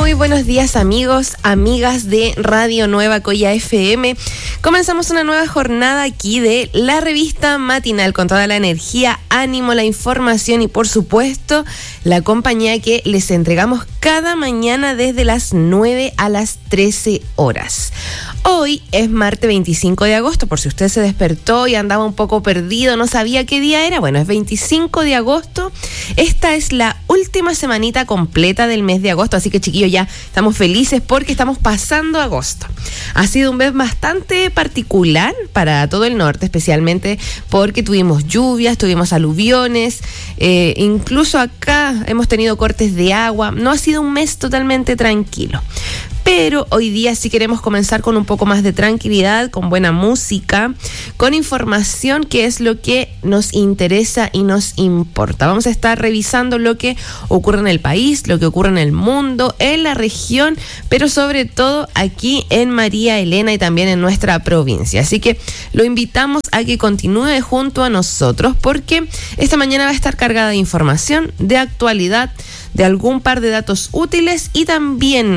Muy buenos días, amigos, amigas de Radio Nueva Coya FM. Comenzamos una nueva jornada aquí de la revista matinal con toda la energía, ánimo, la información y por supuesto la compañía que les entregamos cada mañana desde las 9 a las 13 horas. Hoy es martes 25 de agosto, por si usted se despertó y andaba un poco perdido, no sabía qué día era. Bueno, es 25 de agosto. Esta es la última semanita completa del mes de agosto, así que chiquillos, ya estamos felices porque estamos pasando agosto. Ha sido un mes bastante particular para todo el norte, especialmente porque tuvimos lluvias, tuvimos aluviones, incluso acá hemos tenido cortes de agua. No ha sido un mes totalmente tranquilo. Pero hoy día sí queremos comenzar con un poco más de tranquilidad, con buena música, con información que es lo que nos interesa y nos importa. Vamos a estar revisando lo que ocurre en el país, lo que ocurre en el mundo, en la región, pero sobre todo aquí en María Elena y también en nuestra provincia. Así que lo invitamos a que continúe junto a nosotros porque esta mañana va a estar cargada de información, de actualidad, de algún par de datos útiles y también